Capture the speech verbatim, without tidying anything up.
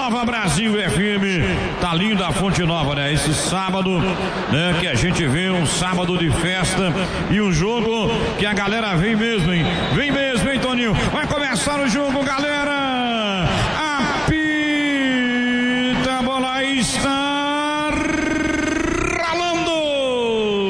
Nova Brasil F M. Tá linda a Fonte Nova, né? Esse sábado, né? Que a gente vê um sábado de festa e um jogo que a galera vem mesmo, hein? Vem mesmo, hein, Toninho? Vai começar o jogo, galera! Apita, a bola está